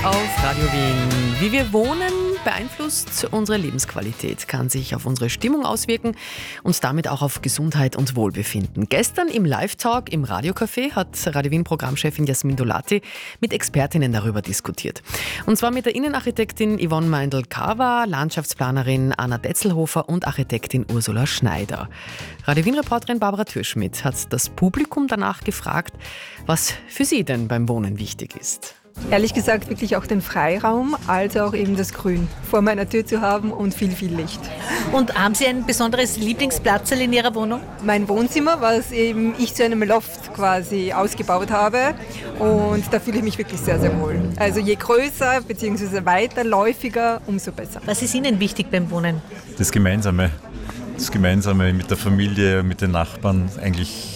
auf Radio Wien. Wie wir wohnen, beeinflusst unsere Lebensqualität, kann sich auf unsere Stimmung auswirken und damit auch auf Gesundheit und Wohlbefinden. Gestern im Live-Talk im Radiocafé hat Radio Wien-Programmchefin Jasmin Dolati mit Expertinnen darüber diskutiert. Und zwar mit der Innenarchitektin Yvonne Meindl-Carver, Landschaftsplanerin Anna Detzelhofer und Architektin Ursula Schneider. Radio Wien-Reporterin Barbara Türschmidt hat das Publikum danach gefragt, was für sie denn beim Wohnen wichtig ist. Ehrlich gesagt wirklich auch den Freiraum, als auch eben das Grün vor meiner Tür zu haben und viel Licht. Und haben Sie ein besonderes Lieblingsplatz in Ihrer Wohnung? Mein Wohnzimmer, was eben ich zu einem Loft quasi ausgebaut habe, und da fühle ich mich wirklich sehr, sehr wohl. Also je größer bzw. weiterläufiger, umso besser. Was ist Ihnen wichtig beim Wohnen? Das Gemeinsame mit der Familie, mit den Nachbarn, eigentlich